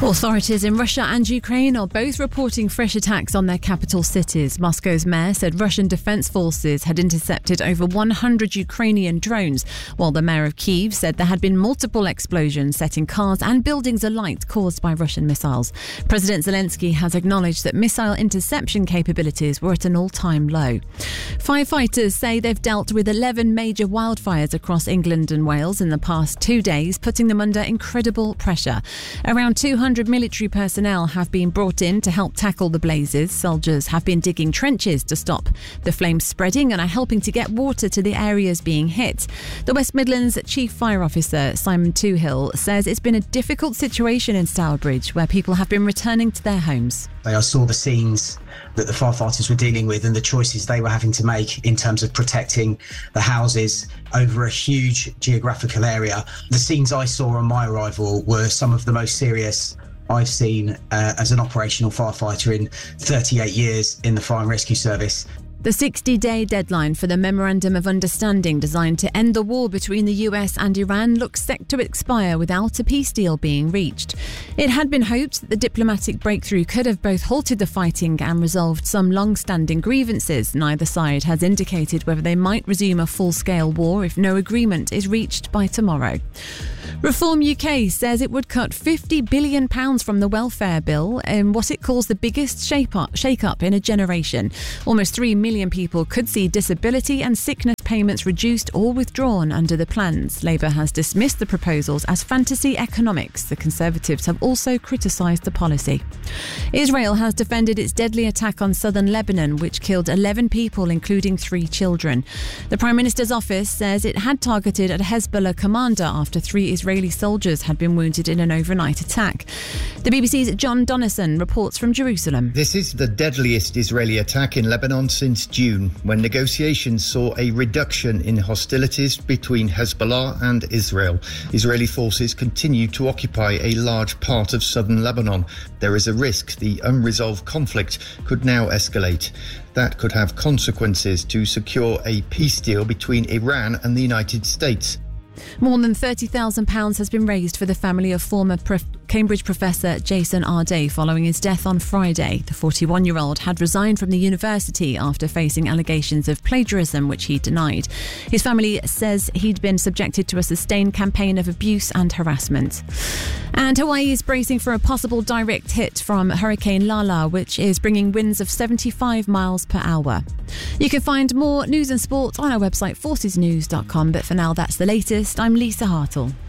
Authorities in Russia and Ukraine are both reporting fresh attacks on their capital cities. Moscow's mayor said Russian defense forces had intercepted over 100 Ukrainian drones, while the mayor of Kyiv said there had been multiple explosions setting cars and buildings alight caused by Russian missiles. President Zelensky has acknowledged that missile interception capabilities were at an all-time low. Firefighters say they've dealt with 11 major wildfires across England and Wales in the past 2 days, putting them under incredible pressure. Around 200 military personnel have been brought in to help tackle the blazes. Soldiers have been digging trenches to stop the flames spreading and are helping to get water to the areas being hit. The West Midlands Chief Fire Officer Simon Toohill says it's been a difficult situation in Stourbridge, where people have been returning to their homes. I saw the scenes that the firefighters were dealing with and the choices they were having to make in terms of protecting the houses over a huge geographical area. The scenes I saw on my arrival were some of the most serious I've seen as an operational firefighter in 38 years in the Fire and Rescue Service. The 60-day deadline for the Memorandum of Understanding designed to end the war between the US and Iran looks set to expire without a peace deal being reached. It had been hoped that the diplomatic breakthrough could have both halted the fighting and resolved some long-standing grievances. Neither side has indicated whether they might resume a full-scale war if no agreement is reached by tomorrow. Reform UK says it would cut £50 billion from the welfare bill in what it calls the biggest shake-up in a generation. Almost 3 million people could see disability and sickness payments reduced or withdrawn under the plans. Labour has dismissed the proposals as fantasy economics. The Conservatives have also criticised the policy. Israel has defended its deadly attack on southern Lebanon, which killed 11 people, including 3 children. The Prime Minister's office says it had targeted a Hezbollah commander after 3 Israeli soldiers had been wounded in an overnight attack. The BBC's John Donnison reports from Jerusalem. This is the deadliest Israeli attack in Lebanon since June, when negotiations saw a reduction in hostilities between Hezbollah and Israel. Israeli forces continue to occupy a large part of southern Lebanon. There is a risk the unresolved conflict could now escalate. That could have consequences to secure a peace deal between Iran and the United States. More than £30,000 has been raised for the family of former Cambridge professor Jason Arday following his death on Friday. The 41-year-old had resigned from the university after facing allegations of plagiarism, which he denied. His family says he'd been subjected to a sustained campaign of abuse and harassment. And Hawaii is bracing for a possible direct hit from Hurricane Lala, which is bringing winds of 75 miles per hour. You can find more news and sport on our website, forcesnews.com. But for now, that's the latest. I'm Lisa Hartle.